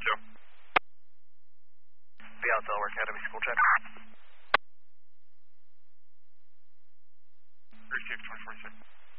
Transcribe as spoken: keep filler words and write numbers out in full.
two. Be out Delaware Academy School check. three six, twenty forty-six.